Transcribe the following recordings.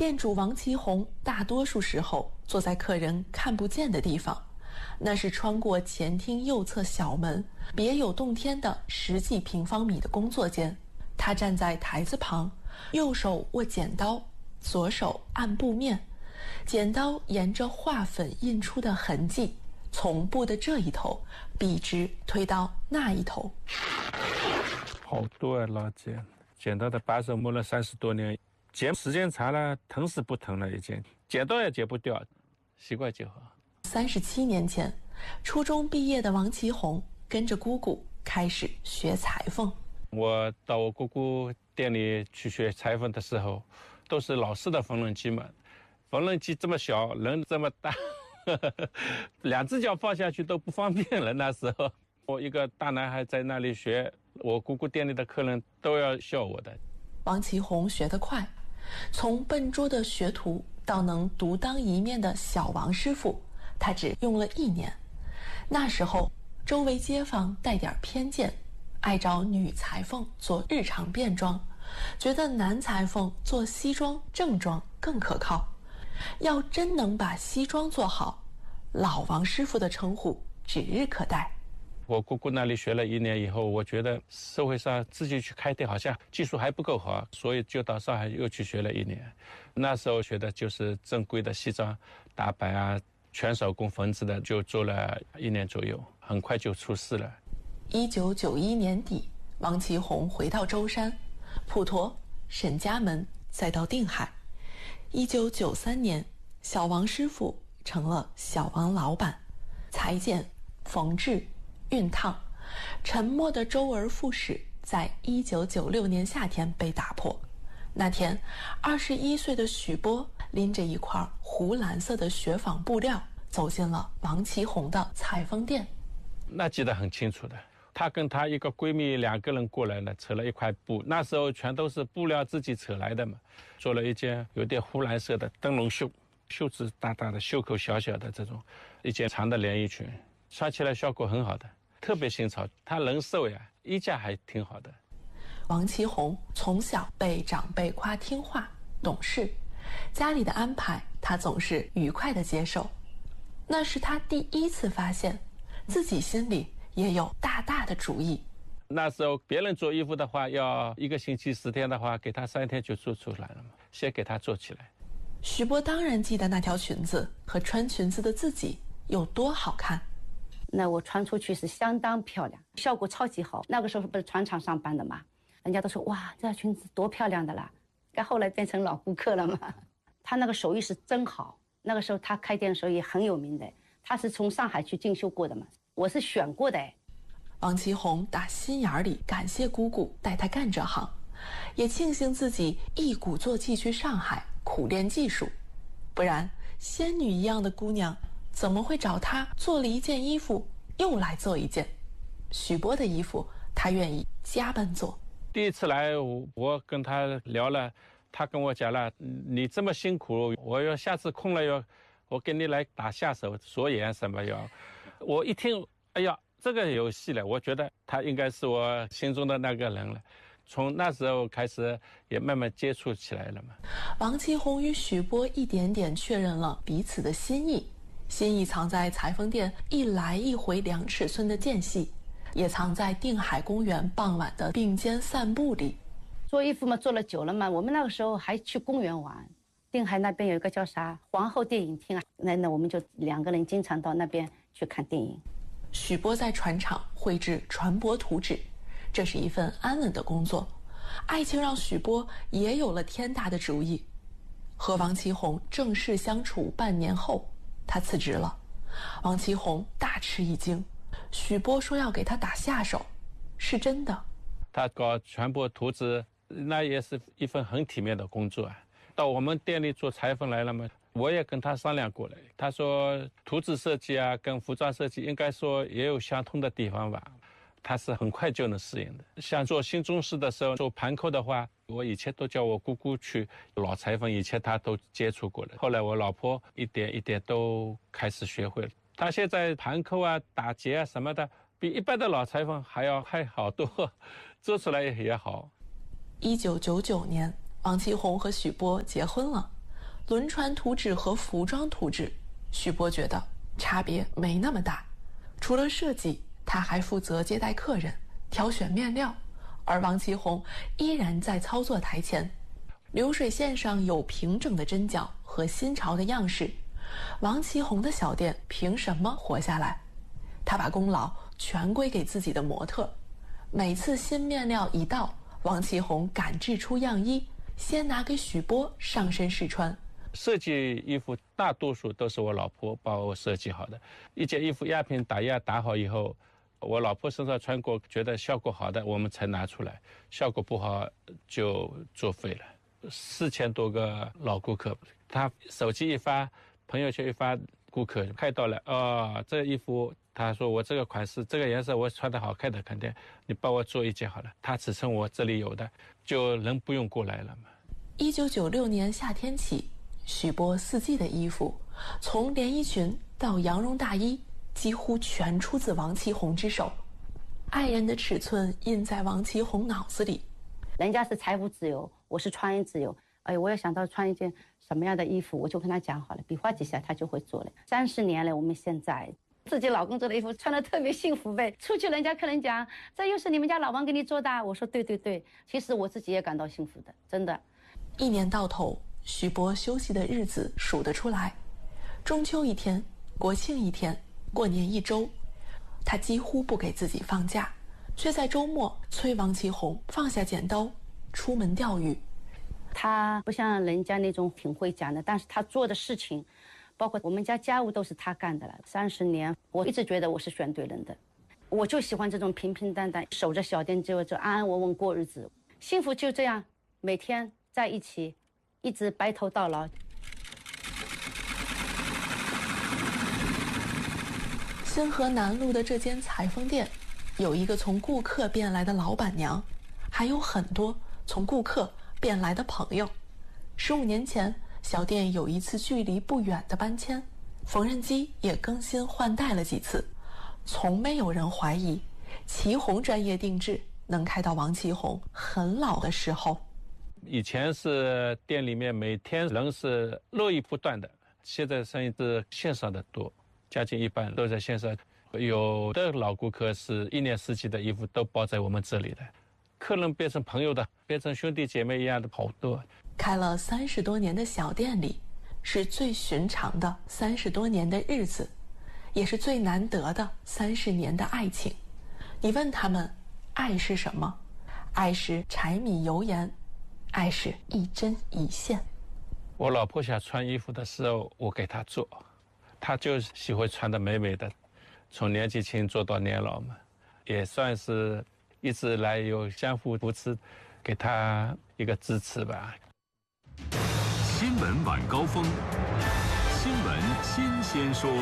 店主王其红大多数时候坐在客人看不见的地方，那是穿过前厅右侧小门别有洞天的10几平方米的工作间。他站在台子旁，右手握剪刀，左手按布面，剪刀沿着画粉印出的痕迹，从布的这一头笔直推到那一头。 好多啊，老剪刀的把手磨了30多年，剪时间长了，疼是不疼了，已经剪刀也剪不掉，习惯就好。 37年前，初中毕业的王其红跟着姑姑开始学裁缝。 我到我姑姑店里去学裁缝的时候，都是老式的缝纫机嘛，缝纫机这么小，人这么大，2只脚放下去都不方便了。那时候我一个大男孩在那里学，我姑姑店里的客人都要笑我的。 王其红学得快，从笨拙的学徒到能独当一面的小王师傅，他只用了1年。那时候周围街坊带点偏见，爱找女裁缝做日常便装，觉得男裁缝做西装正装更可靠。要真能把西装做好，老王师傅的称呼指日可待。 我姑姑那里学了1年以后，我觉得社会上自己去开店好像技术还不够好，所以就到上海又去学了1年。那时候学的就是正规的西装打板啊，全手工缝制的，就做了1年左右，很快就出师了。 1991年底，王其红回到舟山、普陀、沈家门，再到定海。1993年，小王师傅成了小王老板，裁剪、缝制、熨烫，沉默的周而复始，在1996年夏天被打破。那天，21岁的许波拎着一块湖蓝色的雪纺布料，走进了王其红的裁缝店。 那记得很清楚的，她跟她一个闺蜜2个人过来了，扯了一块布，那时候全都是布料自己扯来的嘛，做了一件有点湖蓝色的灯笼袖，袖子大大的，袖口小小的这种一件长的连衣裙，穿起来效果很好的，特别新潮。她人瘦呀，衣架还挺好的。 王其红从小被长辈夸听话懂事，家里的安排他总是愉快地接受。那是他第一次发现自己心里也有大大的主意。 那时候别人做衣服的话，要1个星期10天的话，给他3天就做出来了嘛，先给他做起来。 许波当然记得那条裙子和穿裙子的自己有多好看。 那我穿出去是相当漂亮，效果超级好。那个时候不是船厂上班的嘛，人家都说哇，这条裙子多漂亮的啦。该后来变成老顾客了嘛。他那个手艺是真好，那个时候他开店的时候也很有名的，他是从上海去进修过的嘛，我是选过的。 王其红打心眼里感谢姑姑带他干这行，也庆幸自己一鼓作气去上海苦练技术，不然仙女一样的姑娘怎么会找他做了一件衣服又来做一件？许波的衣服他愿意加班做。 第一次来我跟他聊了，他跟我讲了，你这么辛苦，我要下次空了我给你来打下手锁眼什么要。我一听，哎呀，这个有戏了，我觉得他应该是我心中的那个人了。从那时候开始也慢慢接触起来了嘛。 王其红与许波一点点确认了彼此的心意，心意藏在裁缝店一来一回2尺寸的间隙，也藏在定海公园傍晚的并肩散步里。 做衣服嘛，做了久了嘛，我们那个时候还去公园玩。定海那边有一个叫啥皇后电影厅啊，那我们就2个人经常到那边去看电影。 许波在船厂绘制船舶图纸，这是一份安稳的工作。爱情让许波也有了天大的主意。和王其红正式相处半年后，他辞职了。王其红大吃一惊，许波说要给他打下手，是真的。 他搞船舶图纸，那也是一份很体面的工作啊。到我们店里做裁缝来了嘛，我也跟他商量过了，他说图纸设计啊跟服装设计应该说也有相通的地方吧，他是很快就能适应的。像做新中式的时候，做盘扣的话，我以前都叫我姑姑去，老裁缝以前他都接触过了，后来我老婆一点一点都开始学会了。他现在盘扣啊打结啊什么的比一般的老裁缝还好多，做出来也好。 1999年，王其红和许波结婚了。 轮船图纸和服装图纸，徐波觉得差别没那么大。除了设计，他还负责接待客人、挑选面料，而王其宏依然在操作台前。流水线上有平整的针脚和新潮的样式，王其宏的小店凭什么活下来？他把功劳全归给自己的模特。每次新面料一到，王其宏赶制出样衣，先拿给许波上身试穿。 设计衣服大多数都是我老婆帮我设计好的。一件衣服压片打压打好以后，我老婆身上穿过，觉得效果好的我们才拿出来，效果不好就作废了。4000多个老顾客，他手机一发，朋友圈一发，顾客看到了，这个衣服，他说我这个款式这个颜色我穿得好看的，肯定你帮我做一件好了，他尺寸我这里有的，就人不用过来了嘛。 1996年夏天起，许波4季的衣服，从连衣裙到羊绒大衣，几乎全出自王其宏之手。爱人的尺寸印在王其宏脑子里。 人家是财务自由，我是穿衣自由。哎，我也想到穿一件什么样的衣服，我就跟他讲好了，比划几下他就会做了。30年了，我们现在自己老公做的衣服穿得特别幸福呗。出去人家客人讲，这又是你们家老王给你做的，我说对对对，其实我自己也感到幸福的，真的。 一年到头，许波休息的日子数得出来，中秋1天，国庆1天，过年1周，他几乎不给自己放假，却在周末催王其宏放下剪刀，出门钓鱼。 他不像人家那种挺会讲的，但是他做的事情，包括我们家家务都是他干的了。30年，我一直觉得我是选对人的。我就喜欢这种平平淡淡，守着小店就安安稳稳过日子，幸福就这样，每天在一起，一直白头到老。 新河南路的这间裁缝店，有一个从顾客变来的老板娘，还有很多从顾客变来的朋友。15年前，小店有一次距离不远的搬迁，缝纫机也更新换代了几次，从没有人怀疑其宏专业定制能开到王其宏很老的时候。 以前是店里面每天人是络绎不断的，现在生意是线上的多，将近一半都在线上。有的老顾客是1年4季的衣服都包在我们这里的，客人变成朋友的，变成兄弟姐妹一样的好多。 开了30多年的小店里，是最寻常的30多年的日子，也是最难得的30年的爱情。你问他们，爱是什么？爱是柴米油盐，爱是一针一线。 我老婆想穿衣服的时候，我给她做，她就喜欢穿得美美的，从年纪轻做到年老嘛，也算是一直来有相互扶持，给她一个支持吧。 新闻晚高峰，新闻新鲜说。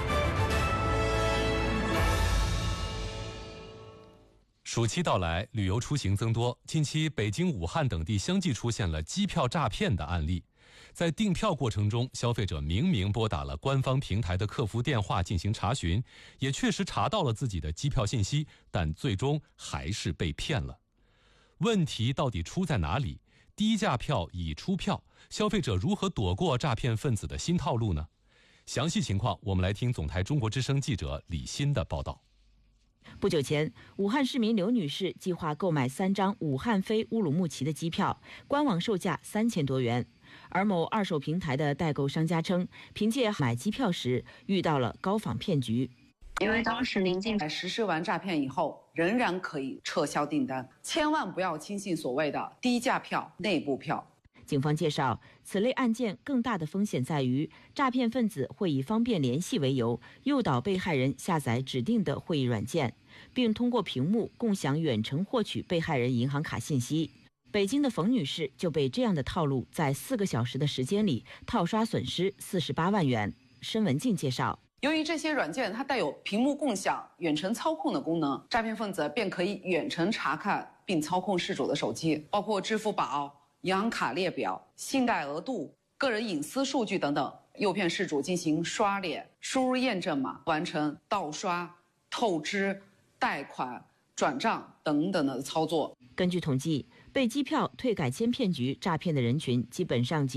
暑期到来，旅游出行增多，近期北京、武汉等地相继出现了机票诈骗的案例。在订票过程中，消费者明明拨打了官方平台的客服电话进行查询，也确实查到了自己的机票信息，但最终还是被骗了。问题到底出在哪里？低价票已出票，消费者如何躲过诈骗分子的新套路呢？详细情况，我们来听总台中国之声记者李欣的报道。 不久前，武汉市民刘女士计划购买3张武汉飞乌鲁木齐的机票，官网售价3000多元。而某二手平台的代购商家称，凭借买机票时遇到了高仿骗局。 因为当时临近实施完诈骗以后，仍然可以撤销订单，千万不要轻信所谓的低价票、内部票。 警方介绍，此类案件更大的风险在于，诈骗分子会以方便联系为由，诱导被害人下载指定的会议软件，并通过屏幕共享远程获取被害人银行卡信息。北京的冯女士就被这样的套路在4个小时的时间里套刷损失48万元。申文静介绍， 由于这些软件它带有屏幕共享、远程操控的功能，诈骗分子便可以远程查看并操控事主的手机，包括支付宝、银行卡列表、信贷额度、个人隐私数据等等，诱骗事主进行刷脸、输入验证码、完成盗刷、透支、贷款、转账等等的操作。 根据统计，被机票退改签骗局诈骗的人群基本上